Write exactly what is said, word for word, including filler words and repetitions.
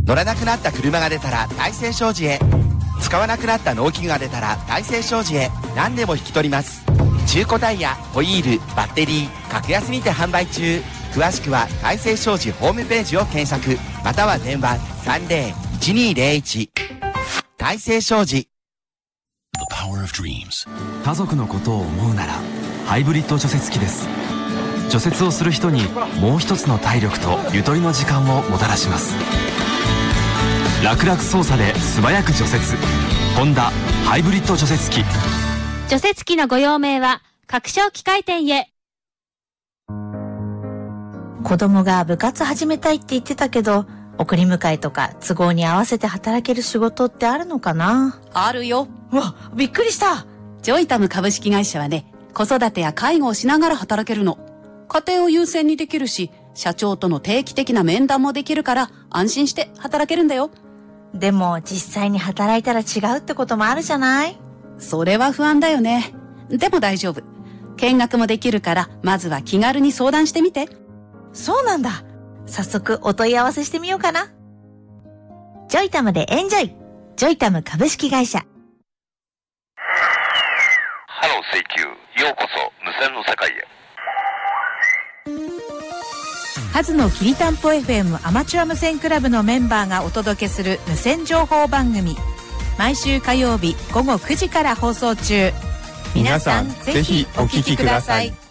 乗らなくなった車が出たら大成商事へ。使わなくなった農機具が出たら大成商事へ。何でも引き取ります。中古タイヤ、ホイール、バッテリー、格安にて販売中。詳しくは大成商事ホームページを検索、または電話 さんぜろいちにぜろいち。 大成商事。 The power of dreams。 家族のことを思うならハイブリッド除雪機です。除雪をする人にもう一つの体力とゆとりの時間をもたらします。楽々操作で素早く除雪、ホンダハイブリッド除雪機。 除雪機のご用命は各商機械店へ。 子供が部活始めたいって言ってたけど、送り迎えとか都合に合わせて働ける仕事ってあるのかな？ あるよ。 うわ、びっくりした。 ジョイタム株式会社はね、子育てや介護をしながら働けるの。家庭を優先にできるし、社長との定期的な面談もできるから安心して働けるんだよ。 でも実際に働いたら違うってこともあるじゃない？ それは不安だよね。でも大丈夫。見学もできるから、まずは気軽に相談してみて。 そうなんだ。早速お問い合わせしてみようかな。ジョイタムでエンジョイ。ジョイタム株式会社。 ハロー請求、ようこそ無線の世界へ。 ハズのきりたんぽ エフエム アマチュア無線クラブのメンバーがお届けする無線情報番組、毎週火曜日午後くじから放送中。皆さんぜひお聞きください。